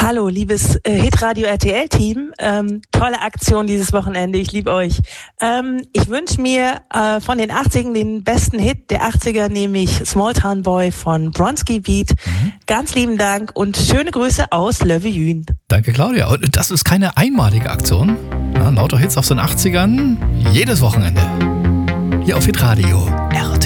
Hallo, liebes Hitradio RTL-Team. Tolle Aktion dieses Wochenende, ich liebe euch. Ich wünsche mir von den 80ern den besten Hit der 80er, nämlich Small Town Boy von Bronski Beat. Ganz lieben Dank und schöne Grüße aus Löwe-Jün. Danke, Claudia. Und das ist keine einmalige Aktion. Ja, lauter Hits aus den 80ern, jedes Wochenende. Hier auf Hitradio RTL.